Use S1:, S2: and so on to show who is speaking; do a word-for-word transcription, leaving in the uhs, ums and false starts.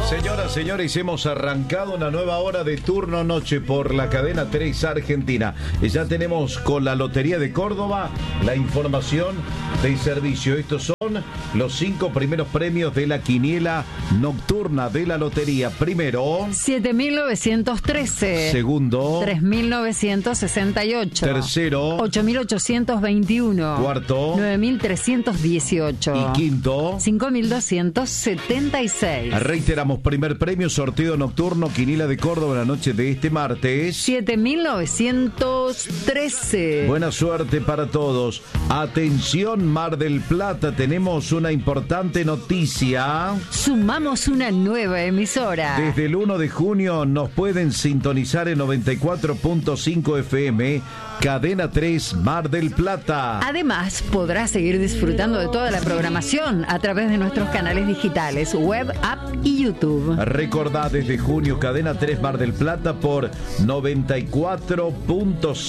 S1: Señoras, señores, hemos arrancado una nueva hora de turno noche por la cadena tres Argentina. Ya tenemos con la Lotería de Córdoba la información de servicio. Estos son los cinco primeros premios de la quiniela nocturna de la Lotería. Primero,
S2: siete mil novecientos trece.
S1: Segundo,
S2: tres mil novecientos sesenta y ocho.
S1: Tercero,
S2: ocho mil ochocientos veintiuno.
S1: Cuarto,
S2: nueve mil trescientos dieciocho.
S1: Y quinto,
S2: cinco mil doscientos setenta y seis.
S1: Reiteramos, primer premio, sorteo nocturno, quiniela de Córdoba, la noche de este martes.
S2: siete mil novecientos trece.
S1: Buena suerte para todos. Atención, Mar del Plata, tenemos una importante noticia.
S2: Sumamos una nueva emisora.
S1: Desde el uno de junio nos pueden sintonizar en noventa y cuatro punto cinco F M, Cadena tres Mar del Plata.
S2: Además, podrás seguir disfrutando de toda la programación a través de nuestros canales digitales, web, app y YouTube.
S1: Recordá, desde junio, Cadena tres Mar del Plata por noventa y cuatro punto cinco